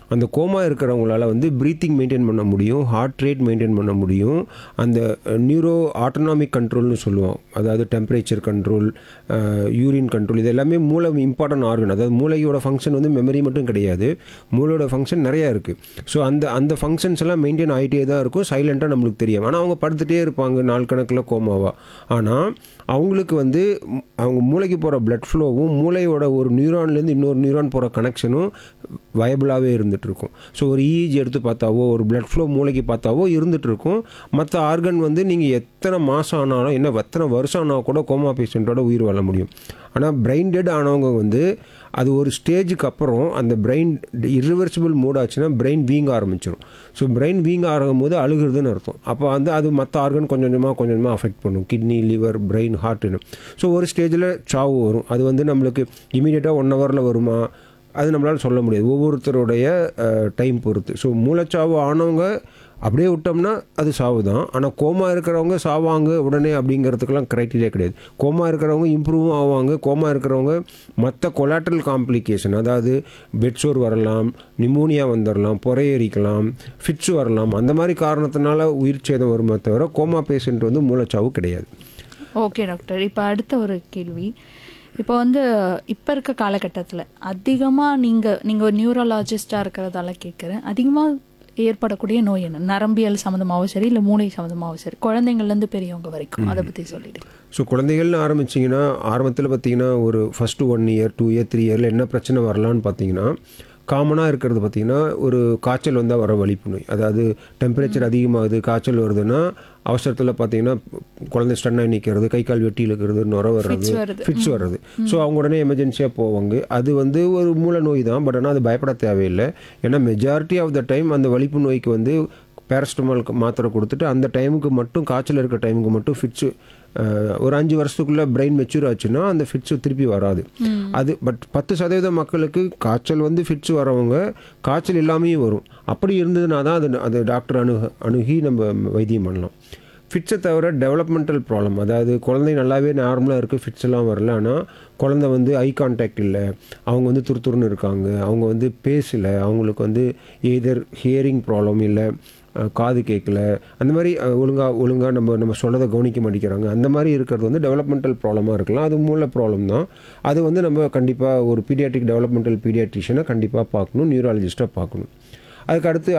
அந்த கோமா இருக்கிறவங்களால வந்து breathing maintain பண்ண முடியும், ஹார்ட் ரேட் மெயின்டைன் பண்ண முடியும், அந்த நியூரோ ஆட்டோனாமிக் கண்ட்ரோல்னு சொல்லுவோம், அதாவது டெம்பரேச்சர் கண்ட்ரோல், யூரின் கண்ட்ரோல், இது எல்லாமே மூளை இம்பார்ட்டன்ட் ஆர்கன். அதாவது மூளையோட ஃபங்க்ஷன் வந்து மெமரி மட்டும் கிடையாது, மூளையோட ஃபங்க்ஷன் நிறையா இருக்குது. ஸோ அந்த ஃபங்க்ஷன்ஸ் எல்லாம் மெயின்டைன் ஆகிட்டே தான் இருக்கும், சைலண்ட்டாக நம்மளுக்கு தெரியும். ஆனால் அவங்க படுத்துகிட்டே இருப்பாங்க நாள் கணக்கில் கோமாவா. ஆனால் அவங்களுக்கு வந்து அவங்க மூளைக்கு போகிற பிளட் ஃப்ளோவும் மூளையோட ஒரு நியூரான்லேருந்து இன்னொரு நியூரான் போகிற கனெக்ஷனும் வயபிளாகவே இருந்துகிட்ருக்கும். ஸோ ஒரு இஇஜி எடுத்து பார்த்தாவோ ஒரு பிளட் ஃப்ளோ மூளைக்கு பார்த்தாவோ இருந்துகிட்ருக்கும். மற்ற ஆர்கன் வந்து நீங்கள் எத்தனை மாதம் ஆனாலும் எத்தனை வருஷம் ஆனால் கூட கோமா பேஷண்ட்டோட உயிர் வாழ முடியும். ஆனால் பிரெயின் டெட் ஆனவங்க வந்து அது ஒரு ஸ்டேஜுக்கு அப்புறம் அந்த பிரெயின் இரிவர்சிபிள் மூட் ஆச்சுன்னா பிரெயின் வீங்க ஆரம்பிச்சிடும். ஸோ பிரெயின் வீங்க ஆகும் போது அழுகுறதுன்னு அர்த்தம். அப்போ வந்து அது மற்ற ஆர்கன் கொஞ்சம் கொஞ்சமாக அஃபெக்ட் பண்ணும், கிட்னி, லிவர், பிரெயின், ஹார்ட்டுன்னு. ஸோ ஒரு ஸ்டேஜில் சாவு வரும். அது வந்து நம்மளுக்கு இமீடியட்டாக 1 ஹவரில் வருமா அது நம்மளால் சொல்ல முடியாது, ஒவ்வொருத்தருடைய டைம் பொறுத்து. ஸோ மூளைச்சாவு ஆனவங்க அப்படியே விட்டோம்னா அது சாவு தான். ஆனால் கோமா இருக்கிறவங்க சாவாங்க உடனே அப்படிங்கிறதுக்கெல்லாம் க்ரைட்டீரியா கிடையாது. கோமா இருக்கிறவங்க இம்ப்ரூவும் ஆவாங்க. கோமா இருக்கிறவங்க மற்ற கொலாட்ரல் காம்ப்ளிகேஷன், அதாவது பெட்சோர் வரலாம், நிமோனியா வந்துடலாம், பொறையரிக்கலாம், ஃபிட்ஸ் வரலாம், அந்த மாதிரி காரணத்தினால உயிர் சேதம் வருமே தவிர கோமா பேஷண்ட் வந்து மூளைச்சாவு கிடையாது. ஓகே டாக்டர், இப்போ அடுத்த ஒரு கேள்வி. இப்போ வந்து இப்போ இருக்க காலகட்டத்தில் அதிகமாக நீங்கள் ஒரு நியூரலாஜிஸ்டாக இருக்கிறதால கேட்குறேன், அதிகமாக ஏற்படக்கூடிய நோய் என்ன? நரம்பியல் சம்மந்தமாகவும் சரி, இல்லை மூளை சம்மந்தமாகவும் சரி, குழந்தைங்கள்லேருந்து பெரியவங்க வரைக்கும் அதை பற்றி சொல்லிடுங்க. ஸோ குழந்தைகள்னு ஆரம்பிச்சிங்கன்னா ஆரம்பத்தில் பார்த்தீங்கன்னா ஒரு ஃபஸ்ட்டு 1 இயர் 2 இயர் 3 இயரில் என்ன பிரச்சனை வரலான்னு பார்த்தீங்கன்னா காமனாக இருக்கிறது பார்த்திங்கன்னா ஒரு காய்ச்சல் வந்தால் வர வலிப்பு நோய். அதாவது டெம்பரேச்சர் அதிகமாகுது, காய்ச்சல் வருதுன்னா அவசரத்தில் பார்த்திங்கன்னா குழந்தை ஸ்டன்னாக நிற்கிறது, கை கால் வெட்டி இழுக்கிறது, நுர வர்றது, ஃபிட்ஸ் வர்றது. ஸோ அவங்க உடனே எமர்ஜென்சியாக போவாங்க. அது வந்து ஒரு மூல நோய் தான், பட் ஆனால் அது பயப்பட தேவையில்லை. ஏன்னா மெஜாரிட்டி ஆஃப் த டைம் அந்த வலிப்பு நோய்க்கு வந்து பேரஸ்டமால் மாத்திரை கொடுத்துட்டு அந்த டைமுக்கு மட்டும், காய்ச்சல் இருக்கிற டைமுக்கு மட்டும் ஃபிட்ஸு ஒரு 5 வருஷத்துக்குள்ளே பிரெயின் மெச்சூர் ஆச்சுன்னா அந்த ஃபிட்ஸு திருப்பி வராது. அது பட் 10% மக்களுக்கு காய்ச்சல் வந்து ஃபிட்ஸ் வரவங்க காய்ச்சல் இல்லாமையும் வரும். அப்படி இருந்ததுனா தான் அது டாக்டர் அணுகி நம்ம வைத்தியம் பண்ணலாம். ஃபிட்ஸை தவிர டெவலப்மெண்டல் ப்ராப்ளம், அதாவது குழந்தை நல்லாவே நார்மலாக இருக்குது, ஃபிட்ஸ் எல்லாம் வரல, ஆனால் குழந்தை வந்து ஐ கான்டாக்ட் இல்லை, அவங்க வந்து துருத்துருன்னு இருக்காங்க, அவங்க வந்து பேசலை, அவங்களுக்கு வந்து எதர் ஹியரிங் ப்ராப்ளம் இல்லை, காது கேட்கல, அந்த மாதிரி ஒழுங்காக நம்ம சொல்கிறத கவனிக்க மாட்டேங்கிறாங்க, அந்த மாதிரி இருக்கிறது வந்து டெவலப்மெண்டல் ப்ராப்ளமாக இருக்கலாம். அது மூல ப்ராப்ளம் தான். அது வந்து நம்ம கண்டிப்பாக ஒரு பீடியாட்ரிக் டெவலப்மெண்டல் பீடியாட்ரிஷியனை கண்டிப்பாக பார்க்கணும், நியூராலஜிஸ்ட்டாக பார்க்கணும். அதுக்கு அடுத்து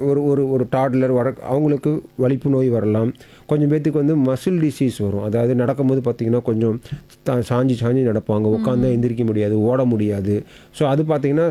ஒரு டாட்லர் அவங்களுக்கு வலிப்பு நோய் வரலாம். கொஞ்சம் பேர்த்துக்கு வந்து மசில் டிசீஸ் வரும். அதாவது நடக்கும்போது பார்த்திங்கன்னா கொஞ்சம் சாஞ்சி நடப்பாங்க, உட்காந்தா எந்திரிக்க முடியாது, ஓட முடியாது. ஸோ அது பார்த்திங்கன்னா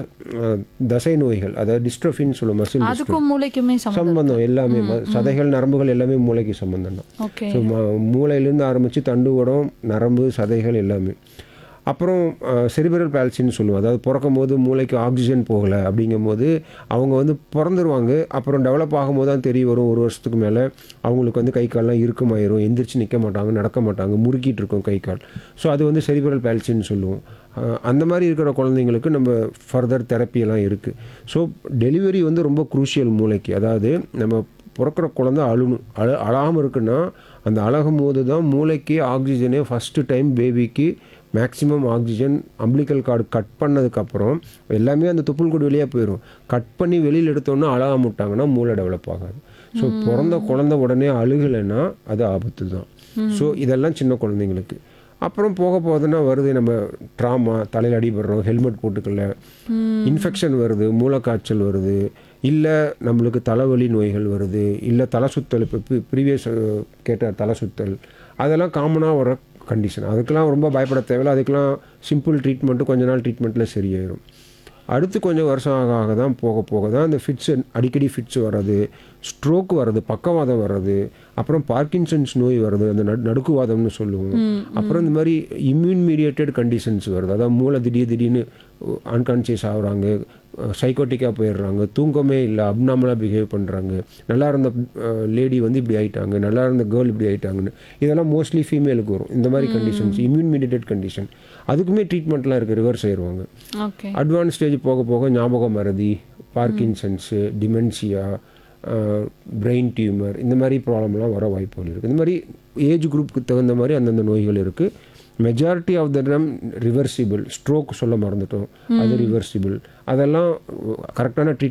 தசை நோய்கள், அதாவது டிஸ்ட்ரோஃபின்னு சொல்லுவோம், மசில் மூளைக்குமே சம்பந்தம் எல்லாமே, சதைகள் நரம்புகள் எல்லாமே மூளைக்கு சம்பந்தம் தான். ஸோ மூளையிலேருந்து ஆரம்பித்து தண்டுவடம், நரம்பு, சதைகள் எல்லாமே. அப்புறம் செரிப்ரல் பால்சின்னு சொல்லுவோம், அதாவது பிறக்கும் போது மூளைக்கு ஆக்சிஜன் போகலை அப்படிங்கும் போது அவங்க வந்து பிறந்துருவாங்க. அப்புறம் டெவலப் ஆகும்போது தான் தெரிய வரும், 1 வருஷத்துக்கு மேலே அவங்களுக்கு வந்து கை கால்லாம் இறுக்கமாயிரும், எந்திரிச்சு நிற்க மாட்டாங்க, நடக்க மாட்டாங்க, முறுக்கிட்டு இருக்கும் கை கால். ஸோ அது வந்து செரிப்ரல் பால்சின்னு சொல்லுவோம். அந்த மாதிரி இருக்கிற குழந்தைங்களுக்கு நம்ம ஃபர்தர் தெரப்பியெல்லாம் இருக்குது. ஸோ டெலிவரி வந்து ரொம்ப குரூஷியல் மூளைக்கு. அதாவது நம்ம பிறக்கிற குழந்தை அழாமல் இருக்குன்னா அந்த அழகும் போது தான் மூளைக்கு ஆக்சிஜனே ஃபஸ்ட்டு டைம் பேபிக்கு maximum oxygen umbilical card cut பண்ணதுக்கப்புறம் எல்லாமே அந்த துப்புள் கொடி வெளியே போயிடும். கட் பண்ணி வெளியில் எடுத்தோன்னா அழகாம விட்டாங்கன்னா மூளை டெவலப் ஆகாது. ஸோ பிறந்த குழந்தை உடனே அழுகலைன்னா அது ஆபத்து தான். ஸோ இதெல்லாம் சின்ன குழந்தைங்களுக்கு. அப்புறம் போக போகுதுன்னா வருது நம்ம ட்ராமா, தலையில் அடிபடுறோம், ஹெல்மெட் போட்டுக்கல, இன்ஃபெக்ஷன் வருது, மூளைக்காய்ச்சல் வருது, இல்லை நம்மளுக்கு தலைவலி நோய்கள் வருது, இல்லை தலை சுத்தல், இப்போ ப்ரீவியஸ் கேட்ட தலை சுத்தல், அதெல்லாம் காமனாக வர கண்டிஷன். அதுக்கெலாம் ரொம்ப பயப்பட தேவையில்லை. அதுக்கெலாம் சிம்பிள் ட்ரீட்மெண்ட்டு, கொஞ்ச நாள் ட்ரீட்மெண்ட்டில் சரியாயிடும். அடுத்து கொஞ்சம் வருஷம் ஆக தான் போக தான் இந்த ஃபிட்ஸு, அடிக்கடி ஃபிட்ஸ் வர்றது, ஸ்ட்ரோக் வர்றது, பக்கவாதம் வர்றது, அப்புறம் பார்க்கின்சன்ஸ் நோய் வருது, அந்த நடுக்குவாதம்னு சொல்லுவோம். அப்புறம் இந்த மாதிரி இம்யூன் மீடியேட்டட் கண்டிஷன்ஸ் வருது, அதாவது மூளை திடீர்னு அன்கான்சியஸ் ஆகுறாங்க, சைக்கோட்டிக்காக போயிடுறாங்க, தூக்கமே இல்லை, அப்நார்மலாக பிஹேவ் பண்ணுறாங்க, நல்லா இருந்த லேடி வந்து இப்படி ஆகிட்டாங்க, நல்லா இருந்த கேர்ள் இப்படி ஆகிட்டாங்கன்னு. இதெல்லாம் மோஸ்ட்லி ஃபீமேலுக்கு வரும் இந்த மாதிரி கண்டிஷன்ஸ், இம்யூன் மீடியேட்டட் கண்டிஷன். அதுக்குமே ட்ரீட்மெண்ட்லாம் இருக்குது, ரிவர்ஸ் ஆயிடுவாங்க. அட்வான்ஸ் ஸ்டேஜ் போக ஞாபகம் மறதி, பார்க்கின்சன்ஸு, டிமென்சியா, பிரெயின் டியூமர், இந்த மாதிரி ப்ராப்ளம்லாம் வர வாய்ப்புகள் இருக்குது. இந்த மாதிரி ஏஜ் குரூப்புக்கு தகுந்த மாதிரி அந்தந்த நோய்கள் இருக்குது. Majority of the time reversible. Stroke சொல்ல மறந்துட்டோம், அது ரிவர்சிபிள். அதெல்லாம் கரெக்டான ட்ரீட்மெண்ட்